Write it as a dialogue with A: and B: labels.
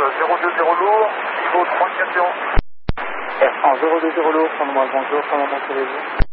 A: 020 lourd, niveau 340.
B: Air France 020 lourd, bonjour, comment allez-vous?